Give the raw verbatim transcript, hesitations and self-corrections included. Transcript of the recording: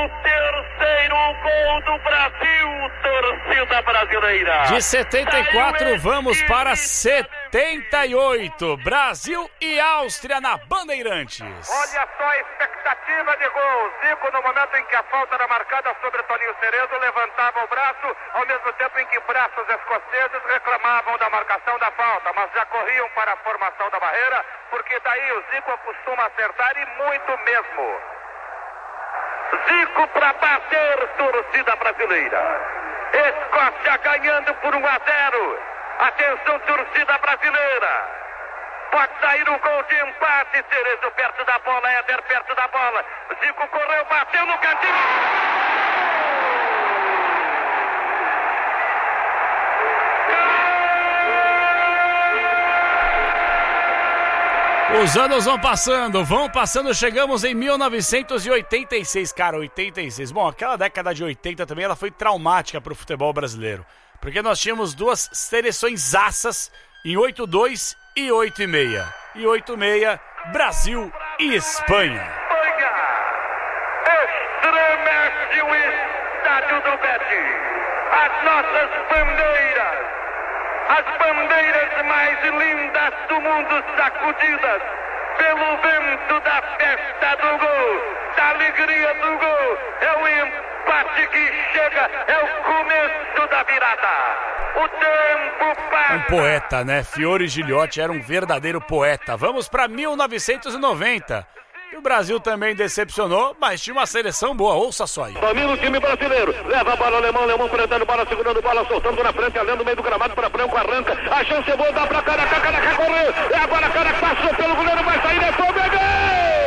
o terceiro gol do Brasil, torcida brasileira. De setenta e quatro vamos para setenta e oito. Brasil e Áustria na Bandeirantes. Olha só a expectativa de gol. Zico, no momento em que a falta era marcada sobre Toninho Cerezo, levantava o braço, ao mesmo tempo em que braços escoceses reclamavam da marcação da falta, mas já corriam para a formação da barreira, porque daí o Zico costuma acertar e muito mesmo. Zico para bater, torcida brasileira. Escócia ganhando por um a zero. Atenção, torcida brasileira. Pode sair o gol de empate. Cerezo perto da bola, Éder perto da bola. Zico correu, bateu no cantinho. Os anos vão passando, vão passando, chegamos em mil novecentos e oitenta e seis, cara, oitenta e seis. Bom, aquela década de oitenta também, ela foi traumática pro futebol brasileiro, porque nós tínhamos duas seleções aças em oito dois e oito e seis. E oito seis, Brasil e Espanha. Espanha estremece o estádio do Betis. As nossas bandeiras. As bandeiras mais lindas do mundo sacudidas pelo vento da festa do gol, da alegria do gol. É o empate que chega, é o começo da virada. O tempo passa. Um poeta, né? Fiore Gilhote era um verdadeiro poeta. Vamos para mil novecentos e noventa. E o Brasil também decepcionou, mas tinha uma seleção boa, ouça só aí. Domina o time brasileiro, leva a bola alemão, alemão prendendo bola, segurando bola, soltando na frente, além do meio do gramado para Branco, arranca, a chance é boa, dá pra Caraca, Caraca correu, é agora Caraca passou pelo goleiro, vai sair, é gol, é gol!